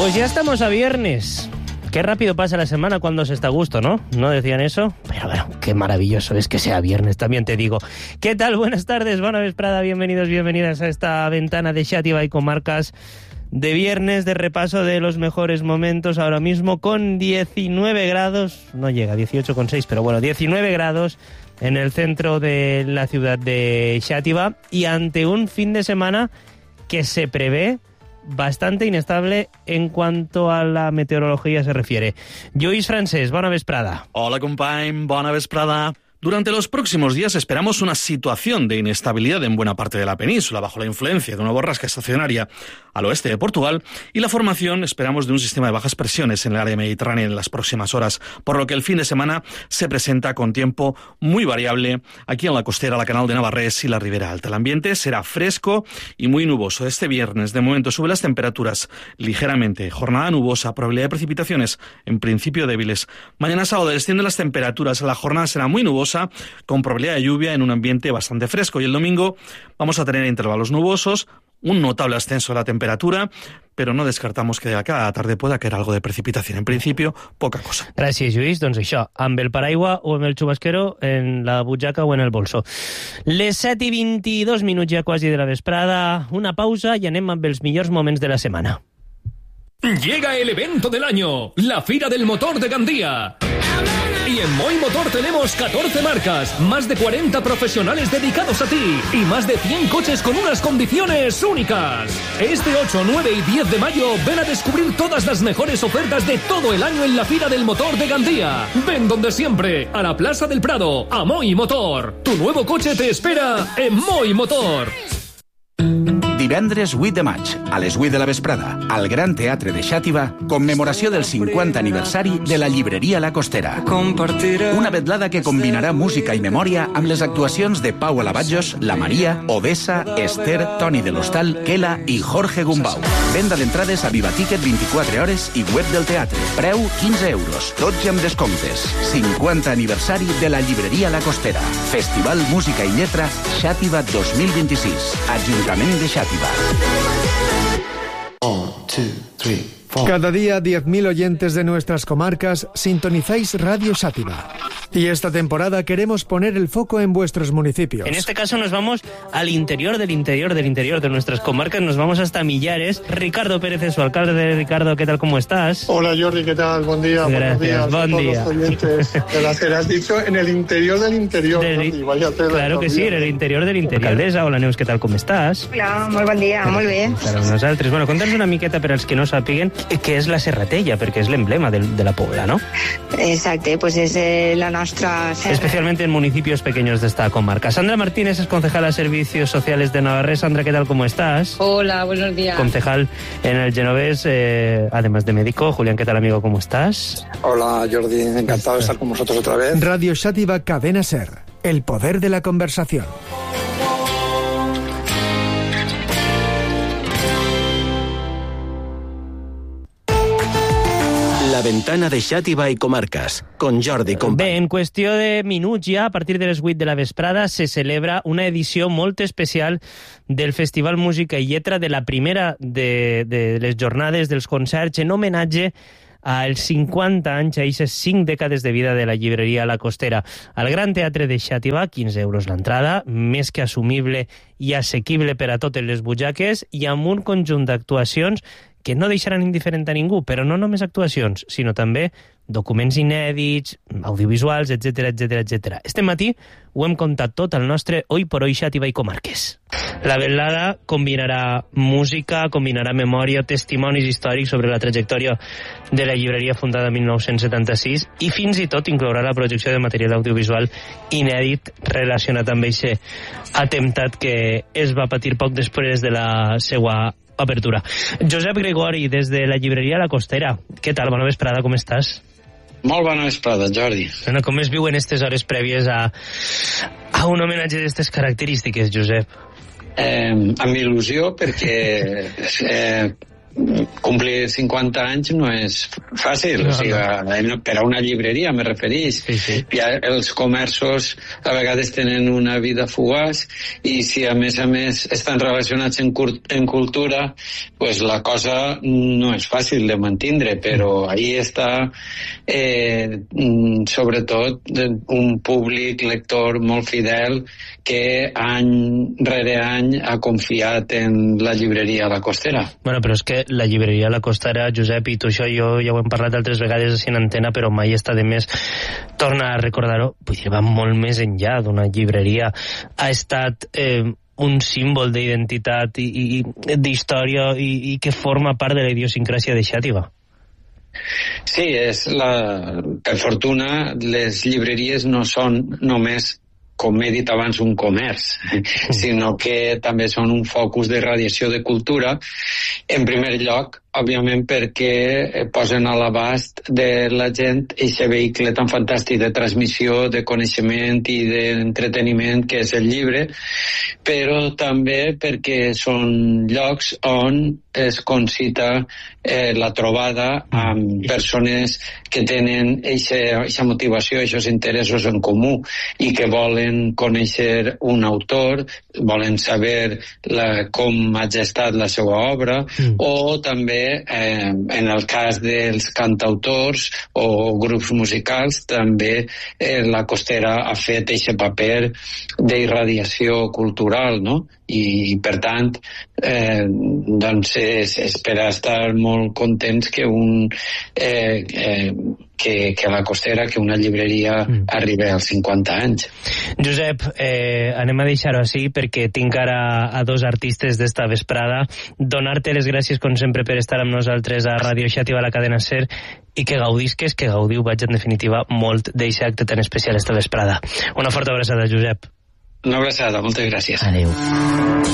Pues ya estamos a viernes. Qué rápido pasa la semana cuando se está a gusto, ¿no? ¿No decían eso? Pero bueno, qué maravilloso es que sea viernes, también te digo. ¿Qué tal? Buenas tardes, bona vesprada, bienvenidos, bienvenidas a esta ventana de Xàtiva y Comarcas de viernes, de repaso de los mejores momentos, ahora mismo con 19 grados, no llega, 18,6, pero bueno, 19 grados en el centro de la ciudad de Xàtiva y ante un fin de semana que se prevé bastante inestable en cuanto a la meteorología se refiere. Lluís Francés, bona vesprada. Hola, company, bona vesprada. Durante los próximos días esperamos una situación de inestabilidad en buena parte de la península, bajo la influencia de una borrasca estacionaria al oeste de Portugal y la formación, esperamos, de un sistema de bajas presiones en el área mediterránea en las próximas horas, por lo que el fin de semana se presenta con tiempo muy variable aquí en la costera, la Canal de Navarrés y la Ribera Alta. El ambiente será fresco y muy nuboso. Este viernes, de momento, suben las temperaturas ligeramente. Jornada nubosa, probabilidad de precipitaciones en principio débiles. Mañana sábado descienden las temperaturas, la jornada será muy nubosa, con probabilidad de lluvia en un ambiente bastante fresco. Y el domingo vamos a tener intervalos nubosos, un notable ascenso de la temperatura, però no descartamos que de acá a la tarde pueda caer algo de precipitación. En principio, poca cosa. Gràcies, Lluís. Doncs això, amb el paraigua o amb el xubasquero en la butxaca o en el bolso. Les 7:22 minuts ja quasi de la vesprada. Una pausa i anem amb els millors moments de la setmana. Llega el evento del año, la Fira del Motor de Gandía. Y en Moi Motor tenemos 14 marcas, más de 40 profesionales dedicados a ti y más de 100 coches con unas condiciones únicas. Este 8, 9 y 10 de mayo ven a descubrir todas las mejores ofertas de todo el año en la Fira del Motor de Gandía. Ven donde siempre, a la Plaza del Prado, a Moi Motor. Tu nuevo coche te espera en Moi Motor. Divendres 8 de maig, a les 8 de la vesprada, al Gran Teatre de Xàtiva, commemoració del 50 aniversari de la llibreria La Costera. Una vetlada que combinarà música i memòria amb les actuacions de Pau Alabajos, La Maria, Odessa, Esther, Toni de l'Hostal, Kela i Jorge Gumbau. Venda d'entrades a Viva Ticket 24 hores i web del teatre. Preu 15 euros, tots i amb descomptes. 50 aniversari de la llibreria La Costera. Festival Música i Lletra Xàtiva 2026. Ajuntament de Xàtiva. 1, 2, 3, 4. Cada día 10.000 oyentes de nuestras comarcas sintonizáis Radio Xàtiva. Y esta temporada queremos poner el foco en vuestros municipios. En este caso nos vamos al interior del interior del interior de nuestras comarcas, nos vamos hasta Millares. Ricardo Pérez es su alcalde. Ricardo, ¿qué tal? ¿Cómo estás? Hola Jordi, ¿qué tal? Buen día. Gracias, buenos días a todos los oyentes de la serie. Has dicho en el interior del interior, Jordi, vaya tela. Claro que sí, en el interior del interior. Alcaldessa, hola Neus, ¿qué tal? ¿Cómo estás? Hola, molt bon dia, molt bé. Claro, nosaltres. Bueno, conta'ns una miqueta per als que no sàpiguen què és la Serratella, perquè és l'emblema de la Pobla, ¿no? Exacte, pues es la nostra serra. Especialmente en municipios pequeños de esta comarca. Sandra Martínez es concejala de Servicios Sociales de Navarrés. Sandra, ¿qué tal? ¿Cómo estás? Hola, buenos días. Concejal en el Genovés, además de médico. Julián, ¿qué tal, amigo? ¿Cómo estás? Hola, Jordi. Encantado de estar con vosotros otra vez. Radio Xàtiva Cadena Ser. El poder de la conversación. La ventana de Xàtiva i Comarques, con Jordi Company. Bé, en qüestió de minuts ja, a partir de les 8 de la vesprada, se celebra una edició molt especial del Festival Música i Lletra, de la primera de les jornades dels concerts, en homenatge als 50 anys, a aquestes 5 dècades de vida de la llibreria La Costera. Al Gran Teatre de Xàtiva, 15 euros l'entrada, més que assumible i assequible per a totes les butxaques, i amb un conjunt d'actuacions que no deixaran indiferent a ningú, però no només actuacions, sinó també documents inèdits, audiovisuals, etc etc etc. Este matí ho hem contat tot al nostre Hoy por Hoy Xàtiva i Comarques. La velada combinarà música, combinarà memòria, testimonis històrics sobre la trajectòria de la llibreria fundada en 1976 i fins i tot inclourà la projecció de material audiovisual inèdit relacionat amb aquest atemptat que es va patir poc després de la seva apertura. Josep Gregori, des de la llibreria La Costera. Què tal? Bona vesprada, com estàs? Molt bona vesprada, Jordi. Bueno, com es viuen aquestes hores prèvies a un homenatge d'aquestes característiques, Josep? Amb il·lusió, perquè complir 50 anys no és fàcil, o sigui, per a una llibreria me referís. Sí. Els comerços a vegades tenen una vida fugaç i si a més estan relacionats en cultura, pues la cosa no és fàcil de mantindre, però ahí està sobretot un públic lector molt fidel que any rere any ha confiat en la llibreria La Costera. Bueno, però és que la llibreria La Costera, Josep, i tu això jo ja ho hem parlat altres vegades així en antena, però mai està de més tornar a recordar-ho, vull dir, va molt més enllà d'una llibreria. Ha estat un símbol d'identitat i d'història i que forma part de la idiosincràsia de Xàtiva. Sí, per fortuna les llibreries no són només, com he dit abans, un comerç, sinó que també són un focus de radiació de cultura, en primer lloc, òbviament, perquè posen a l'abast de la gent aquest vehicle tan fantàstic de transmissió, de coneixement i d'entreteniment que és el llibre, però també perquè són llocs on es concita la trobada amb persones que tenen aquesta motivació, aquests interessos en comú i que volen conèixer un autor, volen saber com ha gestat la seva obra, o també en el cas dels cantautors o grups musicals també La Costera ha fet aquest paper d'irradiació cultural, no? I per tant doncs és per estar molt contents que que La Costera, que una llibreria arribi als 50 anys. Josep, anem a deixar-ho així perquè tinc ara a dos artistes d'esta vesprada. Donar-te les gràcies com sempre per estar amb nosaltres a Ràdio Xàtiva, a la cadena SER, i que gaudisques, que gaudiu, vaig en definitiva molt d'aquest acte tan especial esta vesprada. Una forta abraçada, Josep. Una abraçada, moltes gràcies. Adéu.